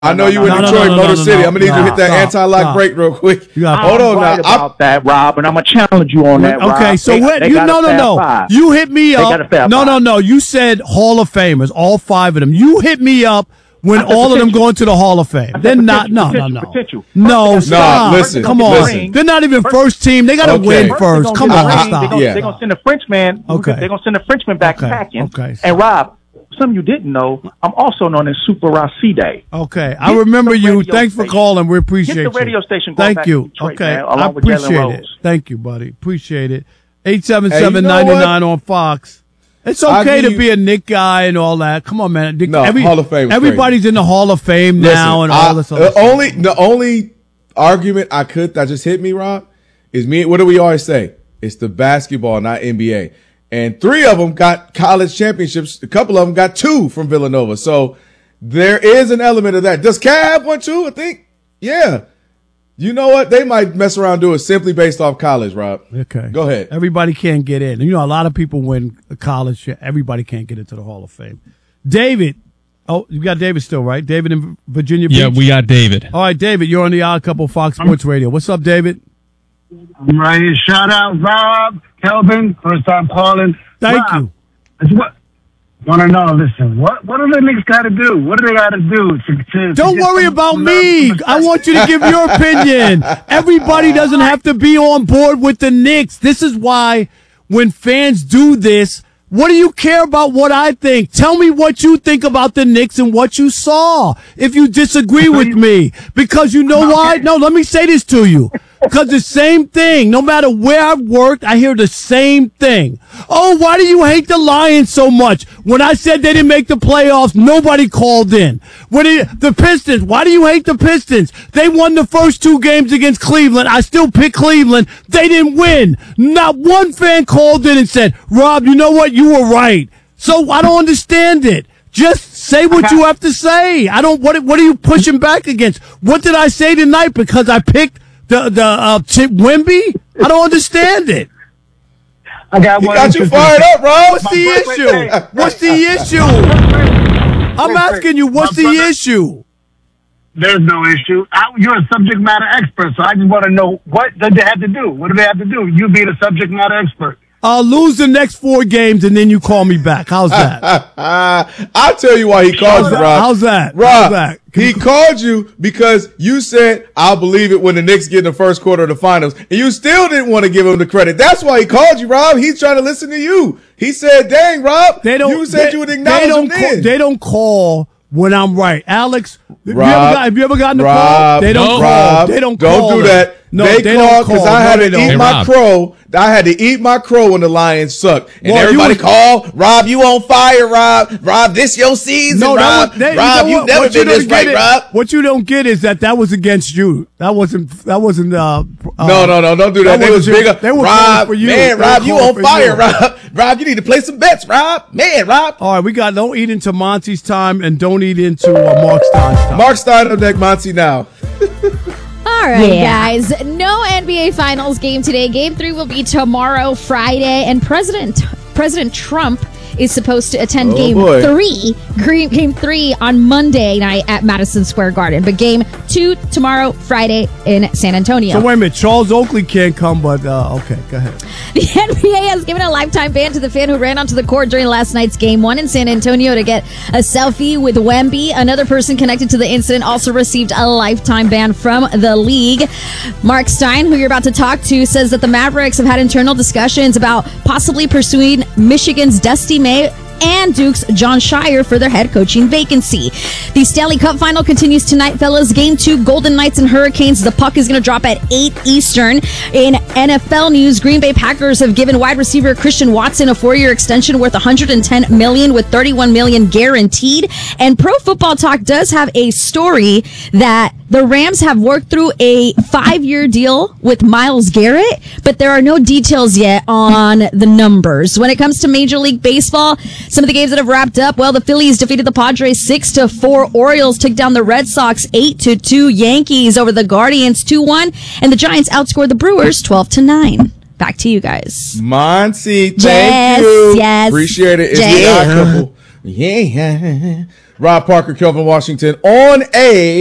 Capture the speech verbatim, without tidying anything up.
I know you in no, Detroit, no, no, Motor no, no, City. no, I'm gonna need no, you to hit that no, anti-lock no. break real quick. You got- Hold I'm on right now. about that, Rob, and I'm gonna challenge you on that. Okay, Rob. so they, what? They You got no a no Fab no. Five. You hit me They up. got a Fab No no Five. no. You said Hall of Famers, all five of them. You hit me up when I said all of them potential. going to the Hall of Fame. I said They're not. potential, No no potential, no. potential. No First they stop. No, listen, Come on. listen. They're not even First- first team. They got to Okay. win First first. They're Come gonna on, get the ring. stop. They're gonna, Yeah. they're gonna send a Frenchman. Okay. They're gonna send a Frenchman back Okay. packing. Okay. And Rob, some you didn't know, I'm also known as Super Racide. Okay, I Get remember the you. radio Thanks for station. calling. We appreciate Get you. the radio station going Thank back you. to Detroit, Okay, man, along I with Jalen appreciate it. Rose. Thank you, buddy. Appreciate it. Eight seven Hey, seven you know ninety what? nine on Fox. It's I'll okay give to you- be a Knick guy and all that. Come on, man. Nick, No, Hall of Fame is Everybody's in the Hall of Fame now and Listen, all I- this other the stuff. only the only argument I could that just hit me, Rob, is me. What do we always say? It's the basketball, not N B A. And three of them got college championships. A couple of them got two from Villanova. So there is an element of that. Does Cal have one too? I think. Yeah. You know what? They might mess around and do it simply based off college, Rob. Okay. Go ahead. Everybody can't get in. You know, a lot of people win college. Everybody can't get into the Hall of Fame. David. Oh, you got David still, right? David in Virginia Beach? Yeah, we got David. All right, David, you're on the Odd Couple Fox Sports Radio. What's up, David? I'm right here. Shout out, Rob, Kelvin, first time calling. Thank Rob, you. it's what want to know. Listen, what what do the Knicks got to do? What do they got to do to, to Don't to worry some- about some me. love, some I want you to give your opinion. Everybody doesn't have to be on board with the Knicks. This is why when fans do this, what do you care about what I think? Tell me what you think about the Knicks and what you saw if you disagree with me. Because you know why? No, let me say this to you. Because the same thing, no matter where I've worked, I hear the same thing. Oh, why do you hate the Lions so much? When I said they didn't make the playoffs, nobody called in. When it, the Pistons, why do you hate the Pistons? They won the first two games against Cleveland. I still pick Cleveland. They didn't win. Not one fan called in and said, Rob, you know what? You were right. So I don't understand it. Just say what you have to say. I don't, what, what are you pushing back against? What did I say tonight because I picked The the uh, Chip Wemby? I don't understand it. I got He one. got you interesting- fired up, Rob. What's the Wait, wait, issue? wait. What's the issue? I'm asking you, what's the issue? There's no issue. I, you're a subject matter expert, so I just want to know what did they have to do? What do they have to do? You being a subject matter expert. I'll lose the next four games and then you call me back. How's that? I'll tell you why he called you, Rob. How's that? Rob, How's that? he called you because you said, I'll believe it when the Knicks get in the first quarter of the finals. And you still didn't want to give him the credit. That's why he called you, Rob. He's trying to listen to you. He said, dang, Rob, They don't. you said they, you would they acknowledge don't him call, then. They don't call when I'm right. Alex, have, you, ever Rob, got, have you ever gotten the call? Rob, They don't no. call. Rob, They don't don't call do them. that. No, they, they called don't because call. I had No, to they eat don't. Hey, my Rob. crow. I had to eat my crow when the Lions sucked. And Well, you everybody was- called, Rob, you on fire, Rob. Rob, this your season, No, that Rob. was, they, Rob, you know you've what, never what you been this don't get right, is- Rob. What you don't get is that that was against you. That wasn't. That wasn't. Uh, uh, No, no, no, don't do that. that They was wasn't- bigger. they were calling Rob, for you. man, They were Rob, you calling on for fire, you. Rob. Rob, you need to play some bets, Rob. Man, Rob. All right, we got don't eat into Monty's time and don't eat into uh, Mark Stein's time. Mark Stein up next, Monty now. All right, Yeah. guys. No N B A Finals game today. Game three will be tomorrow, Friday, and President President Trump is supposed to attend Oh, game boy. three, Gre- game three on Monday night at Madison Square Garden. But game two tomorrow, Friday in San Antonio. So wait a minute, Charles Oakley can't come, but uh, okay, go ahead. The N B A has given a lifetime ban to the fan who ran onto the court during last night's game one in San Antonio to get a selfie with Wemby. Another person connected to the incident also received a lifetime ban from the league. Mark Stein, who you're about to talk to, says that the Mavericks have had internal discussions about possibly pursuing Michigan's Dusty May and Duke's John Shire for their head coaching vacancy. The Stanley Cup final continues tonight, fellas. Game two, Golden Knights and Hurricanes. The puck is going to drop at eight Eastern. In N F L news, Green Bay Packers have given wide receiver Christian Watson a four-year extension worth one hundred ten million dollars with thirty-one million dollars guaranteed. And Pro Football Talk does have a story that the Rams have worked through a five-year deal with Myles Garrett, but there are no details yet on the numbers. When it comes to Major League Baseball, some of the games that have wrapped up, well, the Phillies defeated the Padres six to four. Orioles took down the Red Sox eight to two. Yankees over the Guardians two one. And the Giants outscored the Brewers twelve to nine. Back to you guys. Monty, thank Yes, you. yes. Appreciate it. It's Jay. the odd couple. Yeah. Rob Parker, Kelvin Washington on a